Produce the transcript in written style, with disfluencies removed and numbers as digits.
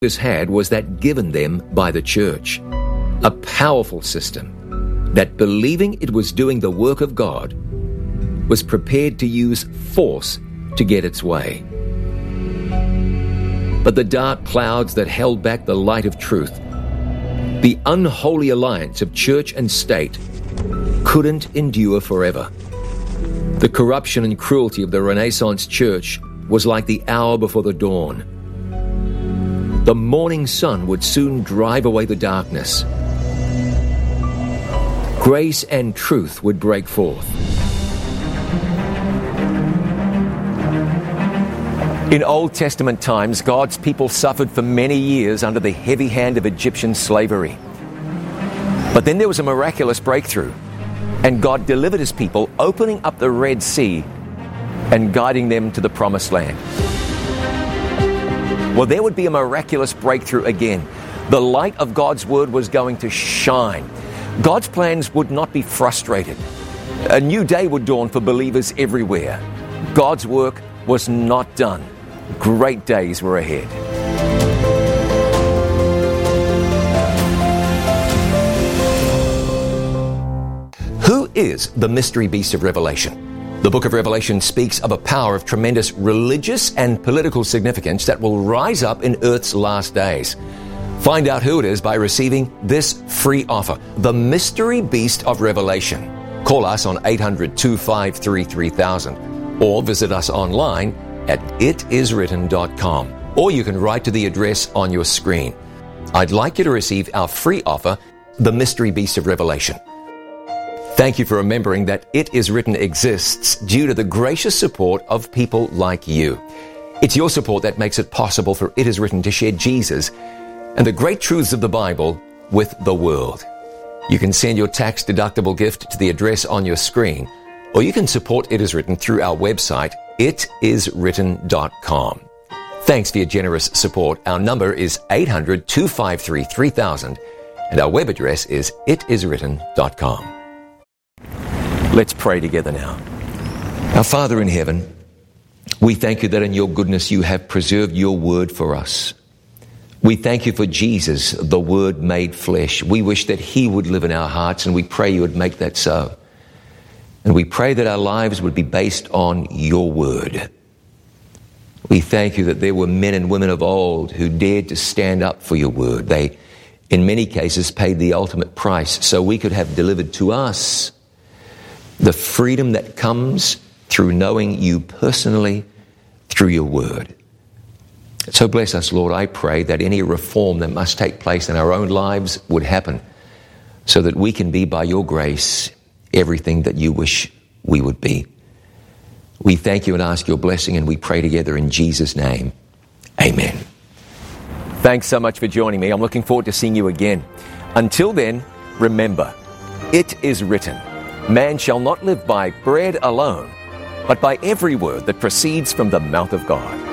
had was that given them by the church. A powerful system that, believing it was doing the work of God, was prepared to use force to get its way. But the dark clouds that held back the light of truth, the unholy alliance of church and state, couldn't endure forever. The corruption and cruelty of the Renaissance church was like the hour before the dawn. The morning sun would soon drive away the darkness. Grace and truth would break forth. In Old Testament times, God's people suffered for many years under the heavy hand of Egyptian slavery. But then there was a miraculous breakthrough, and God delivered his people, opening up the Red Sea and guiding them to the Promised Land. Well, there would be a miraculous breakthrough again. The light of God's word was going to shine. God's plans would not be frustrated. A new day would dawn for believers everywhere. God's work was not done. Great days were ahead. Who is the mystery beast of Revelation? The book of Revelation speaks of a power of tremendous religious and political significance that will rise up in Earth's last days. Find out who it is by receiving this free offer, the Mystery Beast of Revelation. Call us on 800-253-3000 or visit us online at itiswritten.com, or you can write to the address on your screen. I'd like you to receive our free offer, the Mystery Beast of Revelation. Thank you for remembering that It Is Written exists due to the gracious support of people like you. It's your support that makes it possible for It Is Written to share Jesus and the great truths of the Bible with the world. You can send your tax-deductible gift to the address on your screen, or you can support It Is Written through our website, itiswritten.com. Thanks for your generous support. Our number is 800-253-3000, and our web address is itiswritten.com. Let's pray together now. Our Father in heaven, we thank you that in your goodness you have preserved your word for us. We thank you for Jesus, the Word made flesh. We wish that he would live in our hearts, and we pray you would make that so. And we pray that our lives would be based on your word. We thank you that there were men and women of old who dared to stand up for your word. They, in many cases, paid the ultimate price so we could have delivered to us the freedom that comes through knowing you personally through your word. So bless us, Lord. I pray that any reform that must take place in our own lives would happen so that we can be, by your grace, everything that you wish we would be. We thank you and ask your blessing, and we pray together in Jesus' name. Amen. Thanks so much for joining me. I'm looking forward to seeing you again. Until then, remember, it is written, man shall not live by bread alone, but by every word that proceeds from the mouth of God.